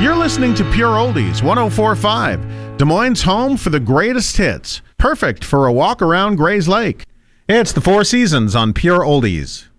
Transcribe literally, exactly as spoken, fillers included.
You're listening to Pure Oldies one oh four point five, Des Moines' home for the greatest hits. Perfect for a walk around Gray's Lake. It's the Four Seasons on Pure Oldies.